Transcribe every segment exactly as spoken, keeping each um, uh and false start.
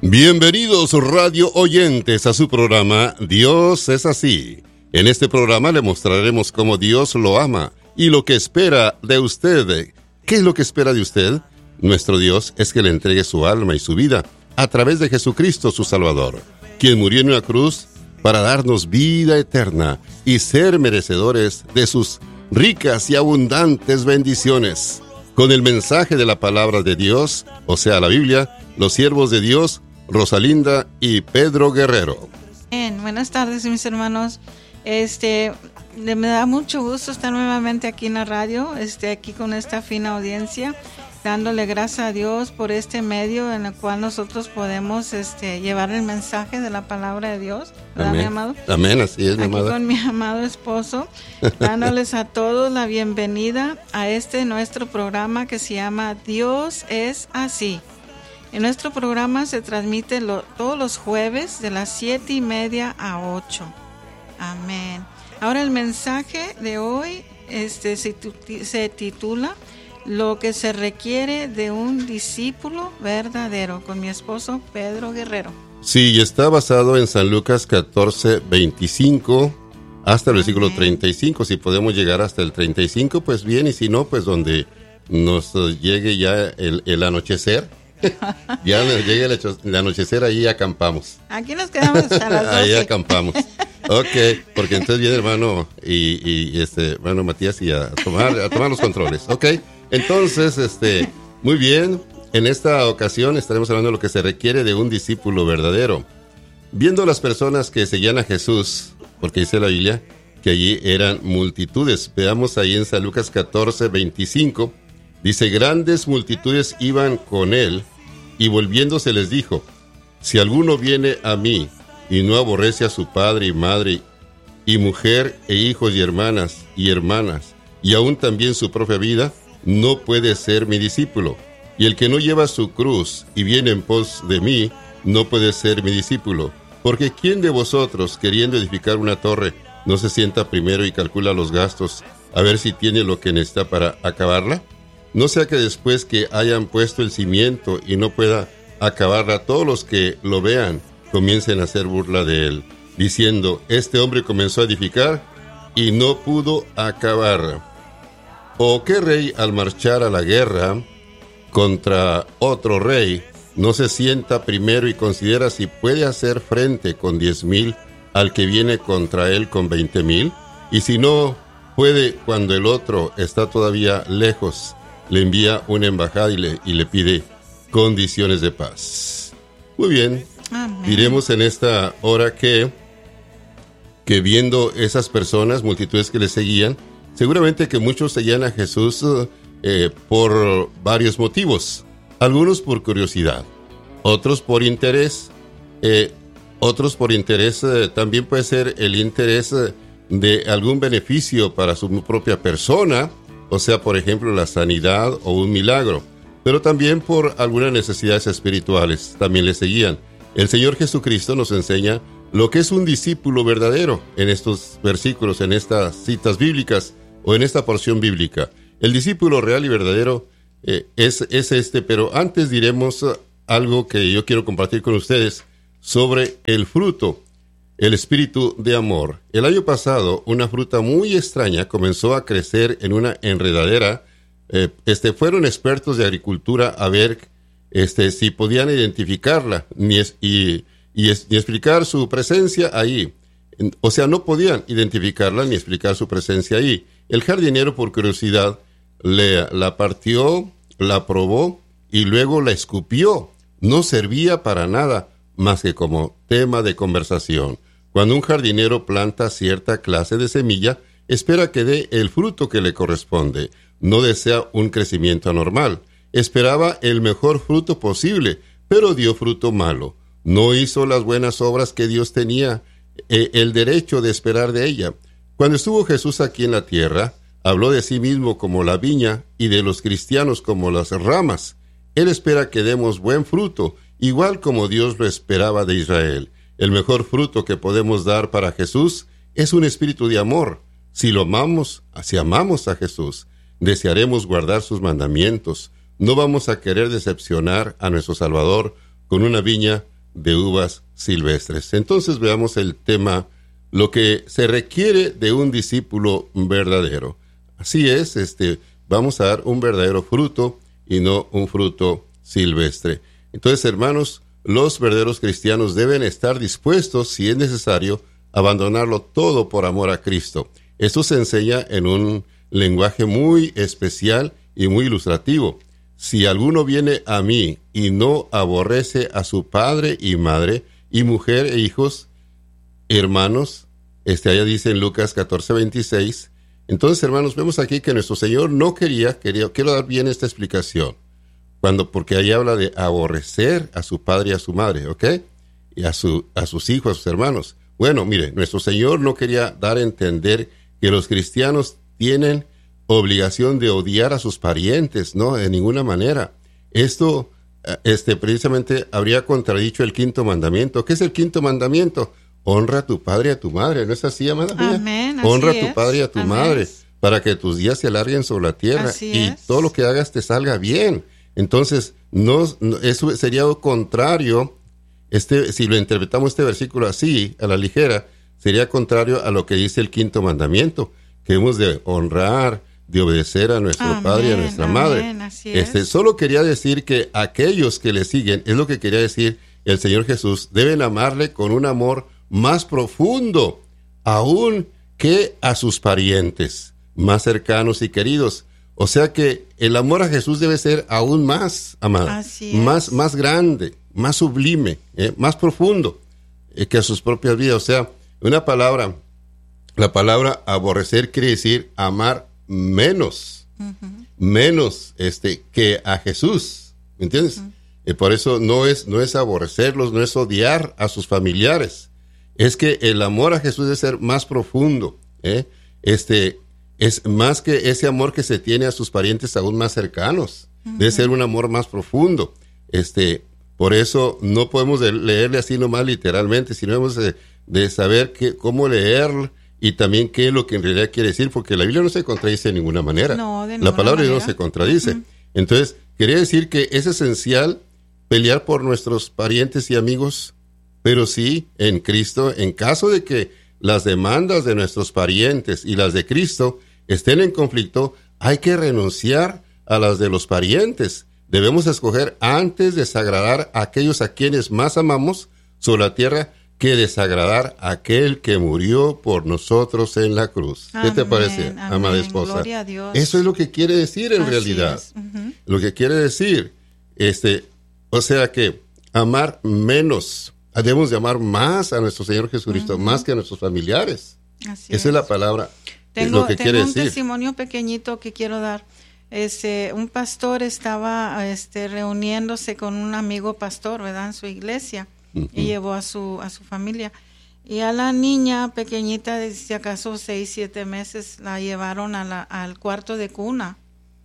Bienvenidos radio oyentes a su programa Dios es así. En este programa le mostraremos cómo Dios lo ama y lo que espera de usted. ¿Qué es lo que espera de usted? Nuestro Dios es que le entregue su alma y su vida a través de Jesucristo su Salvador, quien murió en una cruz para darnos vida eterna y ser merecedores de sus ricas y abundantes bendiciones. Con el mensaje de la palabra de Dios, o sea, la Biblia, los siervos de Dios, Rosalinda y Pedro Guerrero. Bien, buenas tardes, mis hermanos. Este, me da mucho gusto estar nuevamente aquí en la radio, este, aquí con esta fina audiencia, dándole gracias a Dios por este medio en el cual nosotros podemos este, llevar el mensaje de la palabra de Dios, ¿verdad, Amén. mi amado? Amén, así es, mi aquí amada. Con mi amado esposo, dándoles a todos la bienvenida a este nuestro programa que se llama Dios es así. En nuestro programa se transmite lo, todos los jueves de las siete y media a ocho. Amén. Ahora el mensaje de hoy este, se, se titula Lo que se requiere de un discípulo verdadero, con mi esposo Pedro Guerrero. Sí, y está basado en San Lucas catorce, veinticinco hasta el versículo treinta y cinco. Si podemos llegar hasta el treinta y cinco, pues bien, y si no, pues donde nos llegue ya el, el anochecer. Ya nos llegue el, el anochecer, ahí acampamos. Aquí nos quedamos hasta las doce. Ahí acampamos. Ok, porque entonces viene hermano y, y este hermano Matías y a tomar, a tomar los controles. Ok, entonces, este, muy bien. En esta ocasión estaremos hablando de lo que se requiere de un discípulo verdadero. Viendo las personas que seguían a Jesús, porque dice la Biblia que allí eran multitudes. Veamos ahí en San Lucas catorce, veinticinco. Dice, grandes multitudes iban con él, y volviéndose les dijo, si alguno viene a mí, y no aborrece a su padre y madre, y mujer, e hijos y hermanas, y hermanas, y aún también su propia vida, no puede ser mi discípulo. Y el que no lleva su cruz, y viene en pos de mí, no puede ser mi discípulo. Porque ¿quién de vosotros, queriendo edificar una torre, no se sienta primero y calcula los gastos, a ver si tiene lo que necesita para acabarla? No sea que después que hayan puesto el cimiento y no pueda acabarla, todos los que lo vean comiencen a hacer burla de él, diciendo, este hombre comenzó a edificar y no pudo acabar. ¿O qué rey al marchar a la guerra contra otro rey no se sienta primero y considera si puede hacer frente con diez mil al que viene contra él con veinte mil? Y si no puede, cuando el otro está todavía lejos, le envía una embajada y le, y le pide condiciones de paz. Muy bien. Amén. Diremos en esta hora que, que viendo esas personas, multitudes que le seguían, seguramente que muchos seguían a Jesús eh, por varios motivos. Algunos por curiosidad, otros por interés, eh, otros por interés, eh, también puede ser el interés eh, de algún beneficio para su propia persona, o sea, por ejemplo, la sanidad o un milagro, pero también por algunas necesidades espirituales, también le seguían. El Señor Jesucristo nos enseña lo que es un discípulo verdadero en estos versículos, en estas citas bíblicas o en esta porción bíblica. El discípulo real y verdadero eh, es, es este, pero antes diremos algo que yo quiero compartir con ustedes sobre el fruto. El espíritu de amor. El año pasado, una fruta muy extraña comenzó a crecer en una enredadera. Eh, este, fueron expertos de agricultura a ver este, si podían identificarla ni, es, y, y, es, ni explicar su presencia ahí. O sea, no podían identificarla ni explicar su presencia ahí. El jardinero, por curiosidad, le, la partió, la probó y luego la escupió. No servía para nada más que como tema de conversación. Cuando un jardinero planta cierta clase de semilla, espera que dé el fruto que le corresponde. No desea un crecimiento anormal. Esperaba el mejor fruto posible, pero dio fruto malo. No hizo las buenas obras que Dios tenía eh, el derecho de esperar de ella. Cuando estuvo Jesús aquí en la tierra, habló de sí mismo como la viña y de los cristianos como las ramas. Él espera que demos buen fruto, igual como Dios lo esperaba de Israel. El mejor fruto que podemos dar para Jesús es un espíritu de amor. Si lo amamos, si amamos a Jesús, desearemos guardar sus mandamientos. No vamos a querer decepcionar a nuestro Salvador con una viña de uvas silvestres. Entonces veamos el tema, lo que se requiere de un discípulo verdadero. Así es, este, vamos a dar un verdadero fruto y no un fruto silvestre. Entonces, hermanos, los verdaderos cristianos deben estar dispuestos, si es necesario, a abandonarlo todo por amor a Cristo. Esto se enseña en un lenguaje muy especial y muy ilustrativo. Si alguno viene a mí y no aborrece a su padre y madre, y mujer e hijos, hermanos, este allá dice en Lucas catorce veintiséis. Entonces, hermanos, vemos aquí que nuestro Señor no quería, quería, quiero dar bien esta explicación, cuando, porque ahí habla de aborrecer a su padre y a su madre, ¿ok? Y a, su, a sus hijos, a sus hermanos. Bueno, mire, nuestro Señor no quería dar a entender que los cristianos tienen obligación de odiar a sus parientes, no, de ninguna manera. Esto, este, precisamente habría contradicho el quinto mandamiento. ¿Qué es el quinto mandamiento? Honra a tu padre y a tu madre. ¿No es así, amada mía? Amén. Honra así a tu es. padre y a tu Amén. madre, para que tus días se alarguen sobre la tierra Así y es. todo lo que hagas te salga bien. Entonces, no, no, eso sería contrario, este, si lo interpretamos este versículo así, a la ligera, sería contrario a lo que dice el quinto mandamiento, que hemos de honrar, de obedecer a nuestro Amén, padre y a nuestra amén, madre. así Este, es. solo quería decir que aquellos que le siguen, es lo que quería decir el Señor Jesús, deben amarle con un amor más profundo, aún que a sus parientes más cercanos y queridos. O sea que el amor a Jesús debe ser aún más, amada, Así es. más, más grande, más sublime, eh, más profundo eh, que a sus propias vidas. O sea, una palabra, la palabra aborrecer quiere decir amar menos, uh-huh. menos este, que a Jesús, ¿me entiendes? Uh-huh. Eh, por eso no es, no es aborrecerlos, no es odiar a sus familiares. Es que el amor a Jesús debe ser más profundo, ¿eh? Este, es más que ese amor que se tiene a sus parientes aún más cercanos. Uh-huh. Debe ser un amor más profundo. Este, por eso no podemos de, leerle así nomás literalmente, sino debemos de, de saber que, cómo leerlo y también qué es lo que en realidad quiere decir, porque la Biblia no se contradice de ninguna manera. No, de la ninguna palabra de manera. Dios no se contradice. Uh-huh. Entonces, quería decir que es esencial pelear por nuestros parientes y amigos, pero sí en Cristo, en caso de que las demandas de nuestros parientes y las de Cristo estén en conflicto, hay que renunciar a las de los parientes. Debemos escoger antes desagradar a aquellos a quienes más amamos sobre la tierra que desagradar a aquel que murió por nosotros en la cruz. Amén, ¿Qué te parece, amén. amada esposa? Gloria a Dios. Eso es lo que quiere decir en Así realidad. uh-huh. Lo que quiere decir, este, o sea que amar menos, debemos de amar más a nuestro Señor Jesucristo, uh-huh. más que a nuestros familiares. Así Esa es. es la palabra. Tengo, lo que tengo quiere un decir. testimonio pequeñito que quiero dar. Este, un pastor estaba este, reuniéndose con un amigo pastor, ¿verdad? En su iglesia, uh-huh. y llevó a su a su familia. Y a la niña pequeñita de si acaso seis, siete meses la llevaron a la, al cuarto de cuna.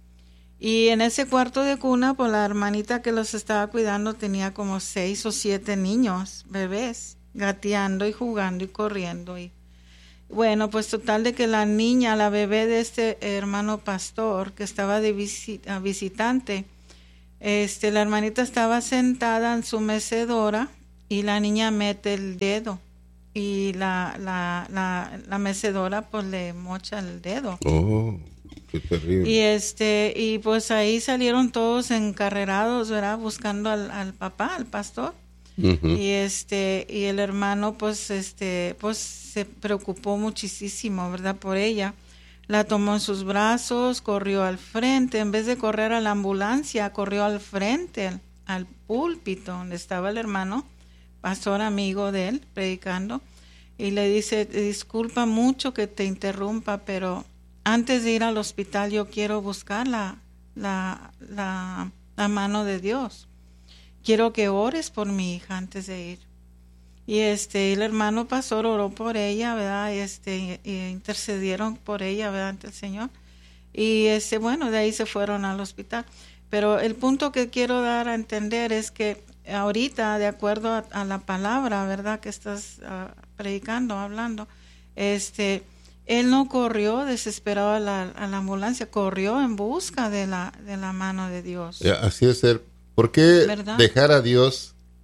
Y en ese cuarto de cuna, pues la hermanita que los estaba cuidando tenía como seis o siete niños, bebés, gateando y jugando y corriendo. Y bueno, pues total de que la niña, la bebé de este hermano pastor que estaba de visita, visitante, este, la hermanita estaba sentada en su mecedora y la niña mete el dedo y la, la, la, la mecedora pues le mocha el dedo. Oh, qué terrible. Y este, y pues ahí salieron todos encarrerados, ¿verdad? Buscando al, al papá, al pastor. Uh-huh. Y este, y el hermano pues este, pues se preocupó muchísimo, ¿verdad? Por ella. La tomó en sus brazos, corrió al frente, en vez de correr a la ambulancia, corrió al frente, al, al púlpito donde estaba el hermano, pastor amigo de él, predicando, y le dice, disculpa mucho que te interrumpa, pero antes de ir al hospital yo quiero buscar la, la, la, la mano de Dios. Quiero que ores por mi hija antes de ir. Y este, el hermano pastor oró por ella, ¿verdad? Este, y intercedieron por ella, ¿verdad? Ante el Señor. Y este, bueno, de ahí se fueron al hospital. Pero el punto que quiero dar a entender es que ahorita, de acuerdo a, a la palabra, ¿verdad? Que estás uh, predicando, hablando, este, él no corrió desesperado a la, a la ambulancia, corrió en busca de la, de la mano de Dios. Así es ser. ¿Por qué ¿verdad? Dejar a Dios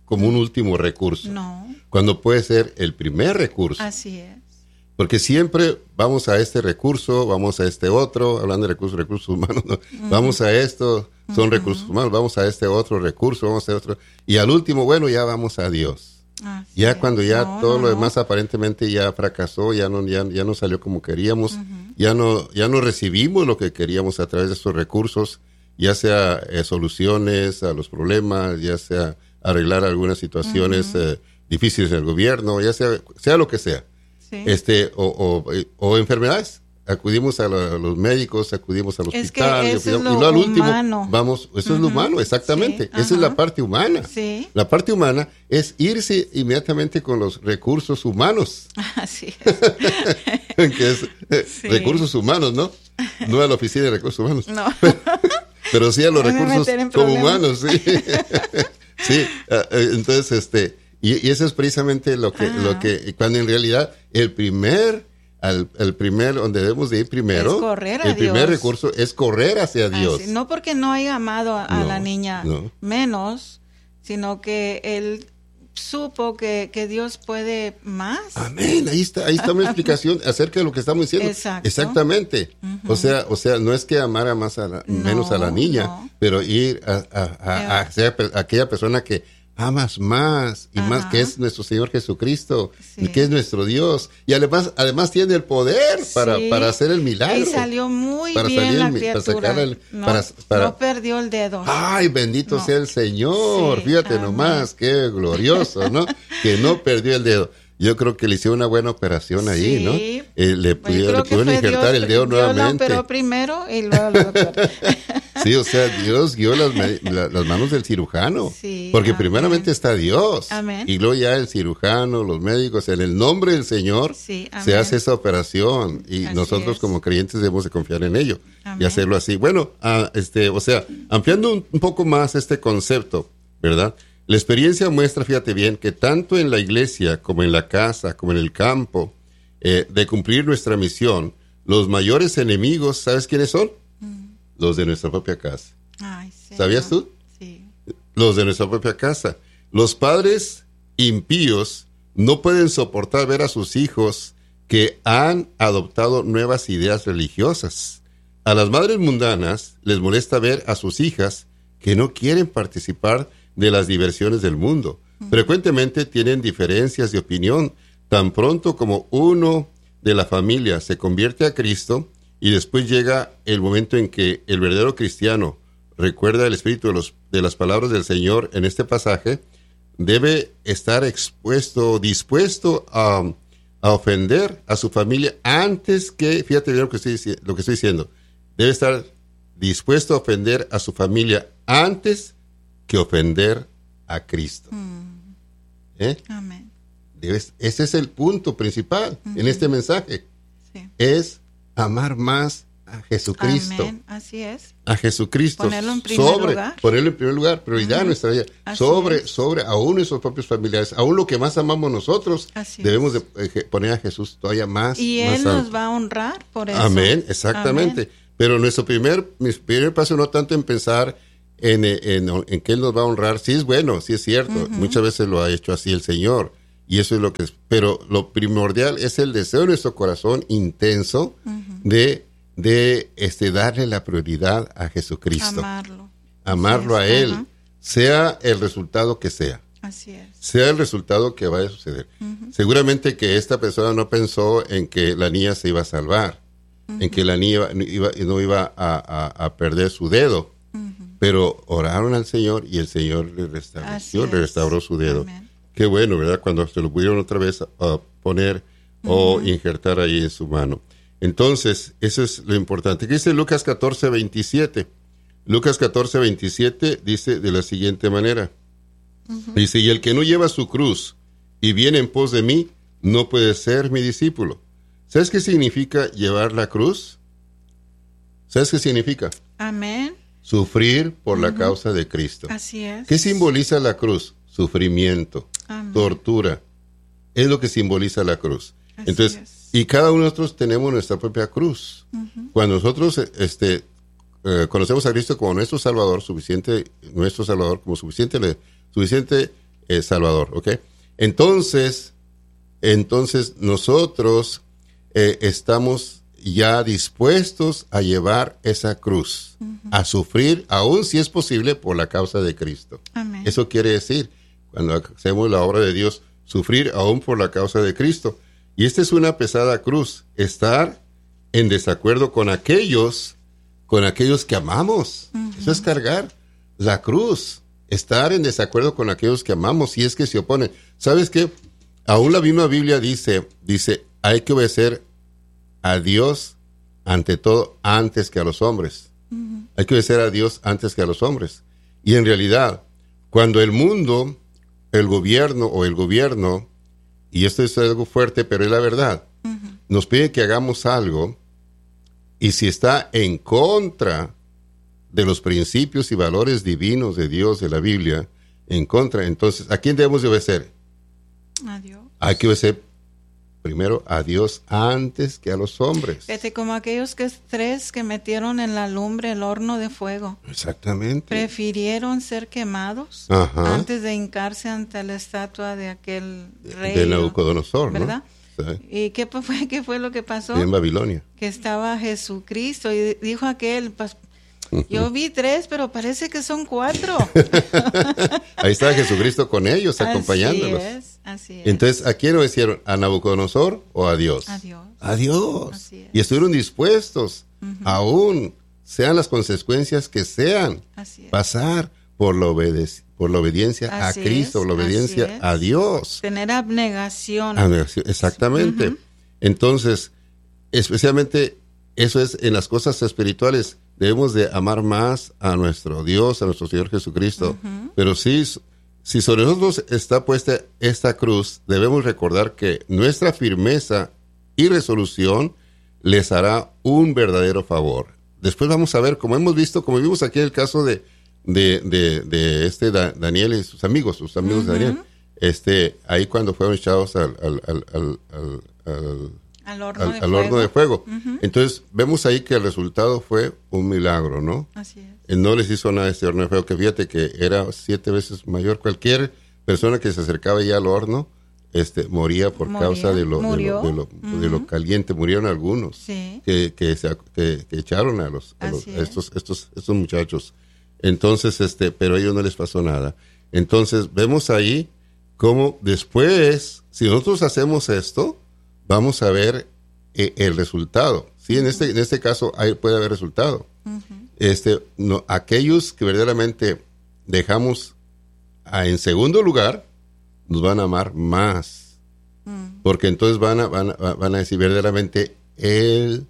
como un último recurso. No. Cuando puede ser el primer recurso. Así es. Porque siempre vamos a este recurso, vamos a este otro, hablando de recursos, recursos humanos, ¿no? Uh-huh. Vamos a esto, son uh-huh. recursos humanos, vamos a este otro recurso, vamos a otro. Y al último, bueno, ya vamos a Dios. Así ya es. Cuando ya no, todo no, lo demás no. aparentemente ya fracasó, ya no, ya, ya no salió como queríamos, uh-huh. ya no, ya no recibimos lo que queríamos a través de estos recursos, ya sea eh, soluciones a los problemas, ya sea arreglar algunas situaciones uh-huh. eh, difíciles en el gobierno, ya sea, sea lo que sea. Sí. Este, o, o, o enfermedades. Acudimos a, la, a los médicos, acudimos al hospital, es que eso y, es lo y luego al último humano. Vamos, eso uh-huh. es lo humano, exactamente. Sí. Esa es la parte humana. Sí. La parte humana es irse inmediatamente con los recursos humanos. Así es. que es sí. recursos humanos, ¿no? No a la oficina de recursos humanos. No. Pero sí a los recursos como humanos, sí. sí, entonces, este... Y, y eso es precisamente lo que, ah. lo que, cuando en realidad el primer, al, el primer, donde debemos de ir primero, es correr a el primer Dios. recurso es correr hacia Dios. Así, no porque no haya amado a, a no, la niña no. menos, sino que él supo que, que Dios puede más. Amén, ahí está, ahí está una explicación acerca de lo que estamos diciendo. Exacto. Exactamente. Uh-huh. O sea, o sea, no es que amara más a la, no, menos a la niña, no. pero ir a, a, a, a, a, ser a aquella persona que amas más y Ajá. más, que es nuestro Señor Jesucristo, sí. que es nuestro Dios, y además además tiene el poder para, sí. para hacer el milagro. Y salió muy para bien salir la el, criatura. Para el, no, para, para, no perdió el dedo. Ay, bendito no. sea el Señor. Sí, Fíjate amén. Nomás, qué glorioso, ¿no? Que no perdió el dedo. Yo creo que le hicieron una buena operación ahí, sí. ¿no? Eh, le pudieron, le pudieron injertar Dios, el dedo Dios nuevamente. Dios lo operó primero y luego lo operó. Sí, o sea, Dios guió las, la, las manos del cirujano. Sí, porque amén. primeramente está Dios. Amén. Y luego ya el cirujano, los médicos, en el nombre del Señor, sí, se hace esa operación. Y así nosotros es. Como creyentes debemos de confiar en ello. Amén. Y hacerlo así. Bueno, uh, este, o sea, ampliando un, un poco más este concepto, ¿verdad? La experiencia muestra, fíjate bien, que tanto en la iglesia como en la casa, como en el campo, eh, de cumplir nuestra misión, los mayores enemigos, ¿sabes quiénes son? Mm. Los de nuestra propia casa. Ay, sí, ¿sabías tú? Sí. Los de nuestra propia casa. Los padres impíos no pueden soportar ver a sus hijos que han adoptado nuevas ideas religiosas. A las madres mundanas les molesta ver a sus hijas que no quieren participar de las diversiones del mundo. Uh-huh. Frecuentemente tienen diferencias de opinión. Tan pronto como uno de la familia se convierte a Cristo y después llega el momento en que el verdadero cristiano recuerda el espíritu de, los, de las palabras del Señor en este pasaje, debe estar expuesto, dispuesto a, a ofender a su familia antes que, fíjate bien lo que estoy, lo que estoy diciendo, debe estar dispuesto a ofender a su familia antes que ofender a Cristo. Mm. ¿Eh? Amén. Debes, ese es el punto principal uh-huh. en este mensaje. Sí. Es amar más a Jesucristo. Amén. Así es. A Jesucristo. Ponerlo en primer sobre, lugar. Ponerlo en primer lugar, prioridad uh-huh. en nuestra vida. Así sobre, es. sobre, aún nuestros propios familiares, aún lo que más amamos nosotros, Así debemos es. de eh, poner a Jesús todavía más. Y más Él alto. nos va a honrar por eso. Amén, exactamente. Amén. Pero nuestro primer, mi primer paso no tanto en pensar En, en, en que Él nos va a honrar, sí es bueno, sí es cierto, uh-huh. muchas veces lo ha hecho así el Señor, y eso es lo que es, pero lo primordial es el deseo de nuestro corazón intenso uh-huh. de, de este, darle la prioridad a Jesucristo. Amarlo. Amarlo Así a es. Él, uh-huh. sea el resultado que sea. Así es. Sea el resultado que vaya a suceder. Uh-huh. Seguramente que esta persona no pensó en que la niña se iba a salvar, uh-huh. en que la niña iba, no iba a, a, a perder su dedo. Uh-huh. Pero oraron al Señor y el Señor le restableció, le restauró su dedo. Amén. Qué bueno, ¿verdad? Cuando se lo pudieron otra vez uh, poner uh-huh. o injertar ahí en su mano. Entonces, eso es lo importante. ¿Qué dice Lucas catorce veintisiete? Lucas catorce veintisiete dice de la siguiente manera. Uh-huh. Dice, y el que no lleva su cruz y viene en pos de mí, no puede ser mi discípulo. ¿Sabes qué significa llevar la cruz? ¿Sabes qué significa? Amén. Sufrir por uh-huh. la causa de Cristo. Así es. ¿Qué simboliza la cruz? Sufrimiento, Amén. Tortura. Es lo que simboliza la cruz. Así Entonces, es. Y cada uno de nosotros tenemos nuestra propia cruz. Uh-huh. Cuando nosotros este, eh, conocemos a Cristo como nuestro Salvador, suficiente, nuestro Salvador como suficiente, suficiente eh, Salvador, ¿ok? Entonces, entonces nosotros eh, estamos ya dispuestos a llevar esa cruz, uh-huh. a sufrir, aún si es posible, por la causa de Cristo. Amén. Eso quiere decir, cuando hacemos la obra de Dios, sufrir aún por la causa de Cristo. Y esta es una pesada cruz, estar en desacuerdo con aquellos, con aquellos que amamos. Uh-huh. Eso es cargar la cruz, estar en desacuerdo con aquellos que amamos, si es que se oponen. ¿Sabes qué? Aún la misma Biblia dice, dice, hay que obedecer a Dios ante todo, antes que a los hombres. Uh-huh. Hay que obedecer a Dios antes que a los hombres. Y en realidad, cuando el mundo, el gobierno o el gobierno, y esto es algo fuerte, pero es la verdad, uh-huh. nos pide que hagamos algo, y si está en contra de los principios y valores divinos de Dios, de la Biblia, en contra, entonces, ¿a quién debemos de obedecer? A Dios. Hay que obedecer primero a Dios antes que a los hombres. Fíjate, como aquellos que tres que metieron en la lumbre el horno de fuego. Exactamente. Prefirieron ser quemados Ajá. antes de hincarse ante la estatua de aquel rey. De Nabucodonosor, ¿verdad? ¿no? Sí. ¿Y qué fue, qué fue lo que pasó? En Babilonia. Que estaba Jesucristo y dijo aquel, pues, yo vi tres, pero parece que son cuatro. Ahí está Jesucristo con ellos, acompañándolos. Así es, así es. Entonces, ¿a quién obedecieron? ¿A Nabucodonosor o a Dios? A Dios. A Dios. Así es. Y estuvieron dispuestos, uh-huh. aún sean las consecuencias que sean, así es. pasar por la, obede- por la obediencia así a Cristo, es, la obediencia a Dios. Tener abnegación. Abnegación, exactamente. Uh-huh. Entonces, especialmente eso es en las cosas espirituales. Debemos de amar más a nuestro Dios, a nuestro Señor Jesucristo. Uh-huh. Pero sí, si sobre nosotros está puesta esta cruz, debemos recordar que nuestra firmeza y resolución les hará un verdadero favor. Después vamos a ver, como hemos visto, como vimos aquí el caso de, de, de, de este da, Daniel y sus amigos, sus amigos uh-huh. de Daniel, este, ahí cuando fueron echados al... al, al, al, al, al Al horno, al, de, al fuego. horno de fuego. Uh-huh. Entonces, vemos ahí que el resultado fue un milagro, ¿no? Así es. No les hizo nada a este horno de fuego, que fíjate que era siete veces mayor. Cualquier persona que se acercaba ya al horno, este, moría por moría. causa de lo, de lo, de, lo, uh-huh. de lo caliente. Murieron algunos sí. que, que, se, que, que echaron a, los, a, los, a estos, estos, estos muchachos. Entonces, este, pero a ellos no les pasó nada. Entonces, vemos ahí cómo después, si nosotros hacemos esto, vamos a ver eh, el resultado. Sí, en este, en este caso hay, puede haber resultado. Uh-huh. Este, no, aquellos que verdaderamente dejamos a, en segundo lugar, nos van a amar más. Uh-huh. Porque entonces van a, van, a, van a decir verdaderamente, él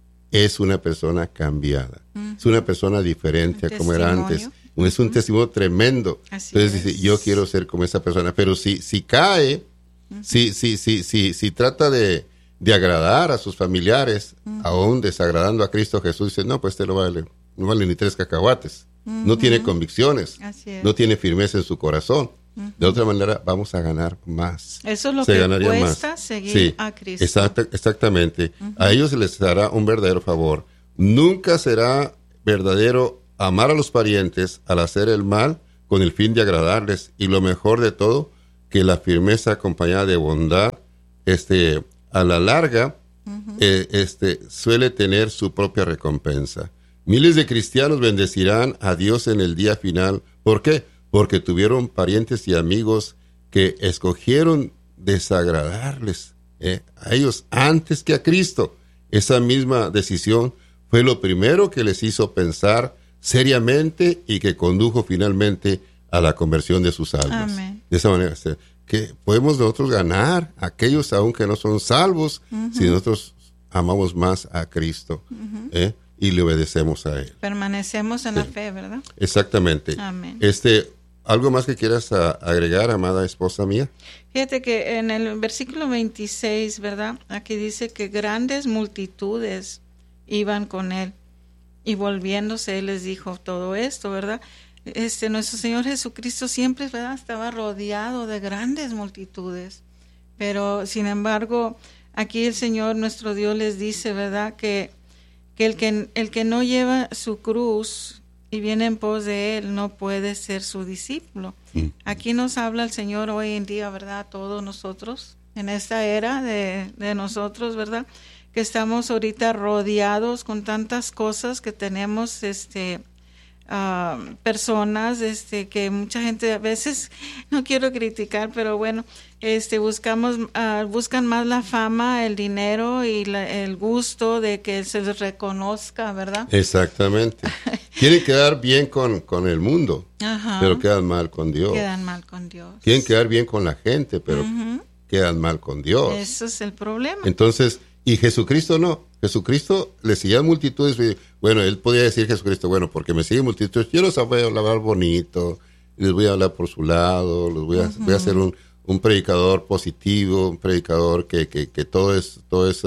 es una persona cambiada. Uh-huh. Es una persona diferente a como era antes. Uh-huh. Es un testimonio tremendo. Así entonces es. dice, yo quiero ser como esa persona. Pero si, si cae... Uh-huh. Si, si, si, si, si trata de, de agradar a sus familiares, uh-huh. aún desagradando a Cristo Jesús, dice, no, pues este no vale, no vale ni tres cacahuates. Uh-huh. No tiene convicciones, no tiene firmeza en su corazón. Uh-huh. De otra manera, vamos a ganar más. Eso es lo se que ganaría cuesta más. seguir sí, a Cristo. Exacta, exactamente. Uh-huh. A ellos se les dará un verdadero favor. Nunca será verdadero amar a los parientes al hacer el mal con el fin de agradarles. Y lo mejor de todo, que la firmeza acompañada de bondad, este, a la larga, uh-huh. eh, este, suele tener su propia recompensa. Miles de cristianos bendecirán a Dios en el día final. ¿Por qué? Porque tuvieron parientes y amigos que escogieron desagradarles eh, a ellos antes que a Cristo. Esa misma decisión fue lo primero que les hizo pensar seriamente y que condujo finalmente a la conversión de sus almas. Amén. De esa manera, que podemos nosotros ganar a aquellos aún que no son salvos, uh-huh. si nosotros amamos más a Cristo uh-huh. ¿eh? y le obedecemos a Él. Permanecemos en sí. la fe, ¿verdad? Exactamente. Amén. Este, ¿algo más que quieras a, agregar, amada esposa mía? Fíjate que en el versículo veintiséis, ¿verdad? Aquí dice que grandes multitudes iban con Él. Y volviéndose, Él les dijo todo esto, ¿verdad? Este, nuestro Señor Jesucristo siempre, ¿verdad?, estaba rodeado de grandes multitudes, pero sin embargo aquí el Señor nuestro Dios les dice, ¿verdad?, que, que, el, que el que no lleva su cruz y viene en pos de él, no puede ser su discípulo. Mm. Aquí nos habla el Señor hoy en día, ¿verdad? A todos nosotros, en esta era de, de nosotros, ¿verdad? Que estamos ahorita rodeados con tantas cosas que tenemos, este, uh, personas, este, que mucha gente a veces, no quiero criticar, pero bueno, este, buscamos, uh, buscan más la fama, el dinero y la, el gusto de que se les reconozca, ¿verdad? Exactamente. Quieren quedar bien con, con el mundo, Ajá. pero quedan mal con Dios. Quedan mal con Dios. Quieren quedar bien con la gente, pero uh-huh. quedan mal con Dios. Eso es el problema. Entonces, y Jesucristo no. Jesucristo le seguía multitudes. Bueno, él podía decir Jesucristo, bueno, porque me siguen multitudes, yo los voy a hablar bonito, les voy a hablar por su lado, los voy a, uh-huh. voy a hacer un, un predicador positivo, un predicador que, que, que todo es, todo es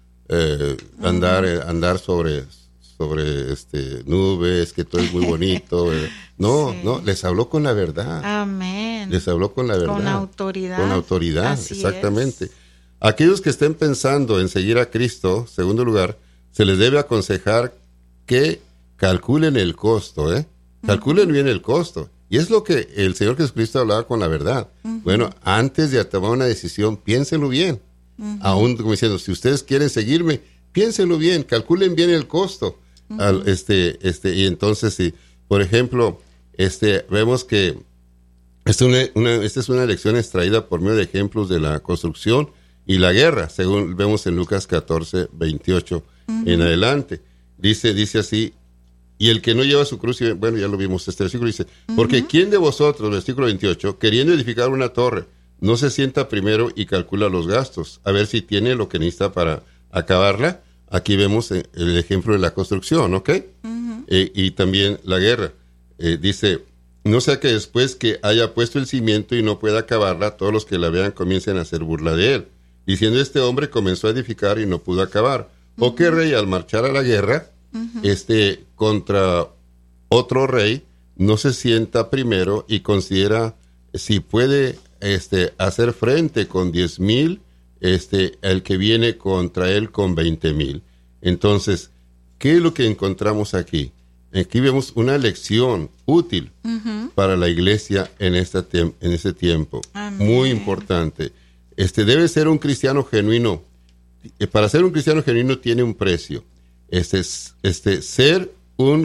eh, andar, uh-huh. andar sobre, sobre este, nubes, que todo es muy bonito. eh. No, sí. no, les habló con la verdad. Amén. Les habló con la verdad. Con autoridad. Con autoridad, Así exactamente. Es. Aquellos que estén pensando en seguir a Cristo, segundo lugar, se les debe aconsejar que calculen el costo, ¿eh? Calculen uh-huh. bien el costo. Y es lo que el Señor Jesucristo hablaba con la verdad. Uh-huh. Bueno, antes de tomar una decisión, piénsenlo bien. Uh-huh. Aún como diciendo, si ustedes quieren seguirme, piénsenlo bien, calculen bien el costo. Uh-huh. Al, este, este, y entonces, si, por ejemplo, este, vemos que esta, una, una, esta es una lección extraída por medio de ejemplos de la construcción y la guerra, según vemos en Lucas catorce, veintiocho uh-huh. en adelante. Dice, dice así, y el que no lleva su cruz, y, bueno, ya lo vimos, este versículo dice, uh-huh. porque ¿quién de vosotros, versículo veintiocho, queriendo edificar una torre, no se sienta primero y calcula los gastos, a ver si tiene lo que necesita para acabarla? Aquí vemos el ejemplo de la construcción, ¿ok? Uh-huh. Eh, y también la guerra. Eh, dice, no sea que después que haya puesto el cimiento y no pueda acabarla, todos los que la vean comiencen a hacer burla de él, diciendo, este hombre comenzó a edificar y no pudo acabar. Uh-huh. O que rey, al marchar a la guerra, uh-huh. este, contra otro rey, no se sienta primero y considera si puede este, hacer frente con diez mil, este, el que viene contra él con veinte mil. Entonces, ¿qué es lo que encontramos aquí? Aquí vemos una lección útil uh-huh. para la iglesia en, esta tem- en este tiempo. Amén. Muy importante. Este debe ser un cristiano genuino. Para ser un cristiano genuino tiene un precio. Este, este ser un,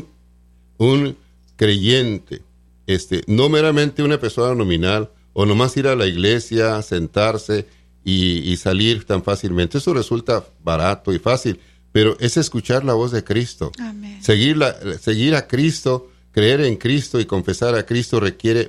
un creyente, este, no meramente una persona nominal, o nomás ir a la iglesia, sentarse y, y salir tan fácilmente. Eso resulta barato y fácil, pero es escuchar la voz de Cristo. Amén. Seguir, la, seguir a Cristo, creer en Cristo y confesar a Cristo requiere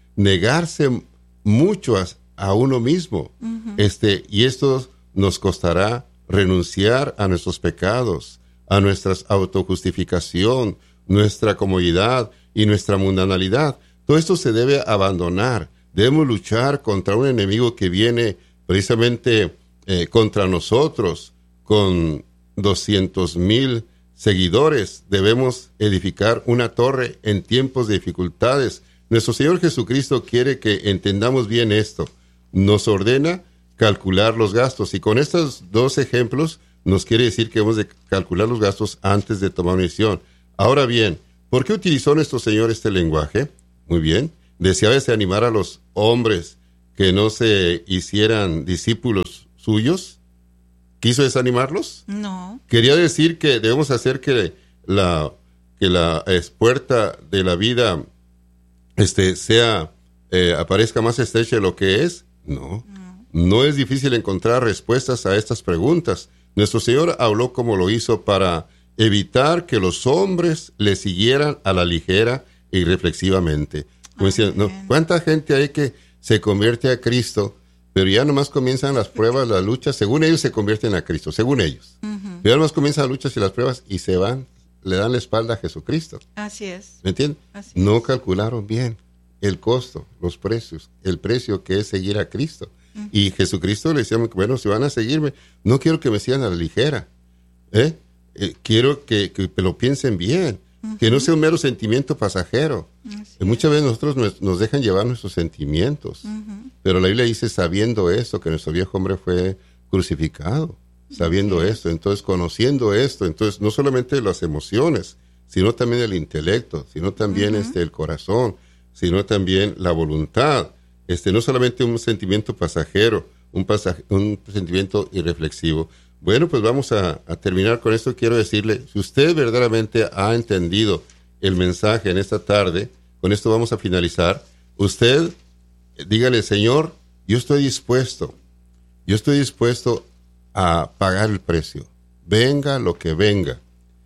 negarse mucho a, a uno mismo. Uh-huh. Este, y esto nos costará renunciar a nuestros pecados, a nuestra autojustificación, nuestra comodidad y nuestra mundanalidad. Todo esto se debe abandonar. Debemos luchar contra un enemigo que viene precisamente eh, contra nosotros con doscientos mil seguidores. Debemos edificar una torre en tiempos de dificultades. Nuestro Señor Jesucristo quiere que entendamos bien esto. Nos ordena calcular los gastos, y con estos dos ejemplos nos quiere decir que hemos de calcular los gastos antes de tomar una decisión. Ahora bien, ¿por qué utilizó nuestro Señor este lenguaje? Muy bien, deseaba animar a los hombres que no se hicieran discípulos suyos. ¿Quiso desanimarlos? No. Quería decir que debemos hacer que la, que la puerta de la vida este, sea, eh, aparezca más estrecha de lo que es. No. no. No es difícil encontrar respuestas a estas preguntas. Nuestro Señor habló como lo hizo para evitar que los hombres le siguieran a la ligera e irreflexivamente. Como decían, no, ¿cuánta gente hay que se convierte a Cristo, pero ya nomás comienzan las pruebas, las luchas? Según ellos se convierten a Cristo, según ellos. Uh-huh. Pero ya nomás comienzan las luchas y las pruebas y se van, le dan la espalda a Jesucristo. Así es. ¿Me entienden? Así no es. calcularon bien el costo, los precios, el precio que es seguir a Cristo. Uh-huh. Y Jesucristo le decía, bueno, si van a seguirme, no quiero que me sigan a la ligera. ¿eh? Eh, quiero que, que lo piensen bien. Uh-huh. Que no sea un mero sentimiento pasajero. Uh-huh. Muchas veces nosotros nos, nos dejan llevar nuestros sentimientos. Uh-huh. Pero la Biblia dice, sabiendo esto, que nuestro viejo hombre fue crucificado. Sabiendo uh-huh. esto, entonces conociendo esto, entonces no solamente las emociones, sino también el intelecto, sino también uh-huh. este, el corazón, sino también la voluntad. Este, no solamente un sentimiento pasajero, un, pasaj- un sentimiento irreflexivo. Bueno, pues vamos a, a terminar con esto. Quiero decirle, si usted verdaderamente ha entendido el mensaje en esta tarde, con esto vamos a finalizar. Usted, dígale, Señor, yo estoy dispuesto, yo estoy dispuesto a pagar el precio. Venga lo que venga.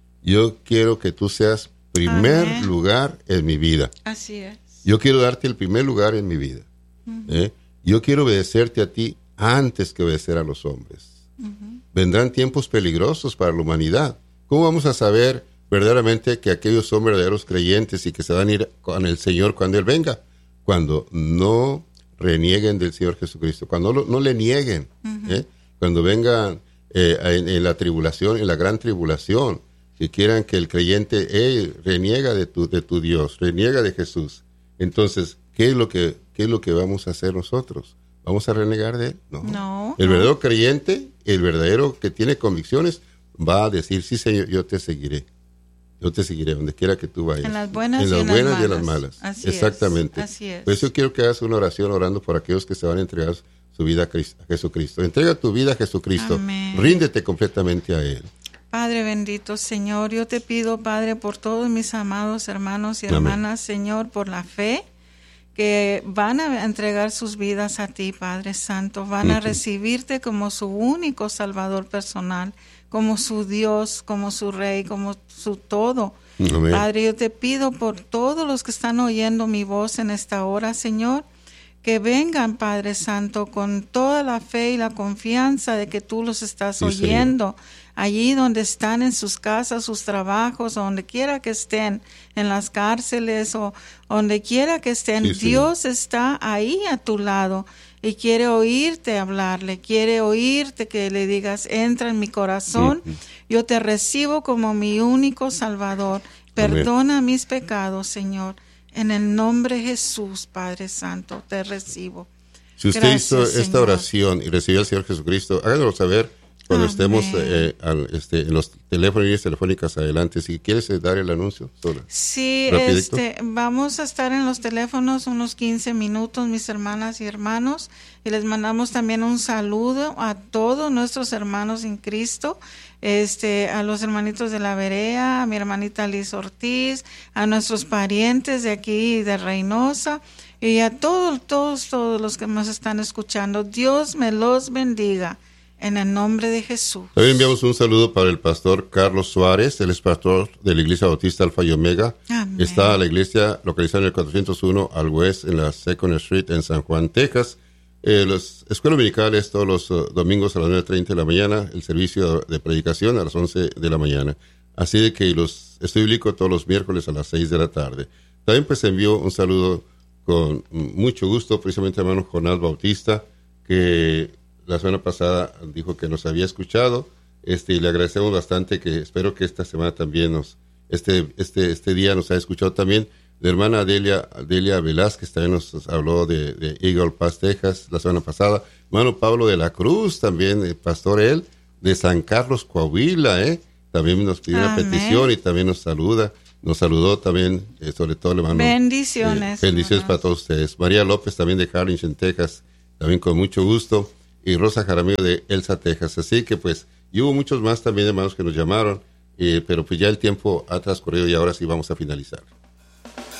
Yo quiero que tú seas primer Amén. lugar en mi vida. Así es. Yo quiero darte el primer lugar en mi vida. Uh-huh. ¿eh? Yo quiero obedecerte a ti antes que obedecer a los hombres. Uh-huh. Vendrán tiempos peligrosos para la humanidad. ¿Cómo vamos a saber verdaderamente que aquellos son verdaderos creyentes y que se van a ir con el Señor cuando Él venga? Cuando no renieguen del Señor Jesucristo, cuando no, no le nieguen, uh-huh. ¿eh? Cuando vengan eh, en, en la tribulación, en la gran tribulación, que quieran que el creyente eh, reniega de tu, de tu Dios, reniega de Jesús. Entonces, ¿qué es lo que, qué es lo que vamos a hacer nosotros? ¿Vamos a renegar de Él? No. no el no. verdadero creyente, el verdadero que tiene convicciones, va a decir, sí, Señor, yo te seguiré. Yo te seguiré donde quiera que tú vayas. En las buenas, en las y, en buenas las y en las malas. Así Exactamente. Es, así es. Por eso quiero que hagas una oración orando por aquellos que se van a entregar su vida a, Cristo, a Jesucristo. Entrega tu vida a Jesucristo. Amén. Ríndete completamente a Él. Padre bendito, Señor, yo te pido, Padre, por todos mis amados hermanos y hermanas, Amén. Señor, por la fe, que van a entregar sus vidas a ti, Padre Santo, van uh-huh. a recibirte como su único Salvador personal, como su Dios, como su Rey, como su todo. Amén. Padre, yo te pido por todos los que están oyendo mi voz en esta hora, Señor, que vengan, Padre Santo, con toda la fe y la confianza de que tú los estás sí, oyendo, Señor. Allí donde están en sus casas, sus trabajos, donde quiera que estén, en las cárceles o donde quiera que estén, sí, Dios Señor. Está ahí a tu lado y quiere oírte hablarle, quiere oírte que le digas, entra en mi corazón, uh-huh. yo te recibo como mi único Salvador, perdona Amén. Mis pecados, Señor. En el nombre de Jesús, Padre Santo, te recibo. Si usted Gracias, hizo esta Señor. Oración y recibió al Señor Jesucristo, háganoslo saber cuando Amén. Estemos eh, al, este, en los teléfonos y líneas telefónicas adelante. Si quieres eh, dar el anuncio, Sola. Sí, este, vamos a estar en los teléfonos unos quince minutos, mis hermanas y hermanos, y les mandamos también un saludo a todos nuestros hermanos en Cristo. Este, a los hermanitos de la Berea, a mi hermanita Liz Ortiz, a nuestros parientes de aquí de Reynosa y a todos, todos, todos los que nos están escuchando. Dios me los bendiga en el nombre de Jesús. También enviamos un saludo para el pastor Carlos Suárez, él es pastor de la Iglesia Bautista Alfa y Omega. Amén. Está la iglesia localizada en el cuatrocientos uno al West en la Second Street en San Juan, Texas. Eh, las escuelas dominicales todos los uh, domingos a las nueve treinta de la mañana, el servicio de predicación a las once de la mañana. Así de que los estudio bíblico todos los miércoles a las seis de la tarde. También pues envío un saludo con mucho gusto, precisamente al hermano Jonás Bautista, que la semana pasada dijo que nos había escuchado, este, y le agradecemos bastante, que espero que esta semana también nos, este, este, este día nos haya escuchado también. La hermana Delia, Delia Velázquez también nos habló de, de Eagle Pass, Texas, la semana pasada. Hermano Pablo de la Cruz, también, el pastor él, de San Carlos, Coahuila, ¿eh? También nos pidió Amén. Una petición y también nos saluda. Nos saludó también, eh, sobre todo el hermano. Bendiciones. Eh, bendiciones hermanos. Para todos ustedes. María López también de Harlingen, Texas, también con mucho gusto. Y Rosa Jaramillo de Elsa, Texas. Así que pues, y hubo muchos más también hermanos que nos llamaron, eh, pero pues ya el tiempo ha transcurrido y ahora sí vamos a finalizar.